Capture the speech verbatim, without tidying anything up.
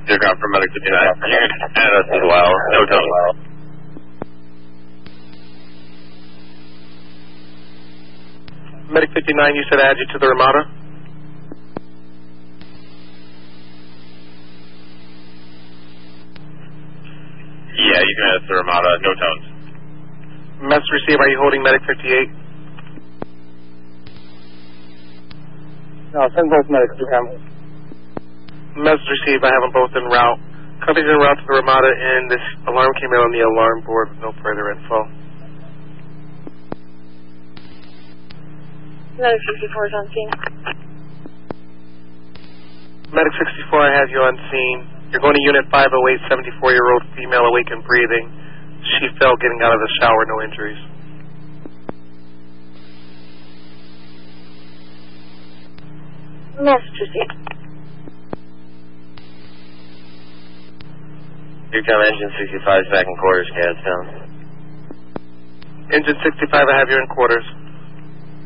You're gone from Medic fifty-nine. You can add us as well. No tones. Medic fifty-nine, you said add you to the Ramada? Yeah, you can add us to the Ramada. No tones. Message received. Are you holding Medic fifty-eight? No, send both medics to him. Message received. I have them both en route. Company's en route to the Ramada, and this alarm came in on the alarm board with no further info. Medic sixty-four is on scene. Medic sixty-four, I have you on scene. You're going to Unit five oh eight, seventy-four-year-old female awake and breathing. She fell getting out of the shower, no injuries. Message received. Here come Engine sixty-five, back in quarters, Gadsden. Engine sixty-five, I have you in quarters.